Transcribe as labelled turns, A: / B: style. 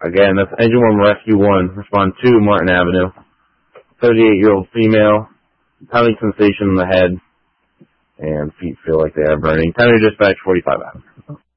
A: Again, that's Engine 1 Rescue 1. Respond to Martin Avenue. 38-year-old female. Pounding sensation in the head. And feet feel like they are burning. Time to dispatch 45 hours.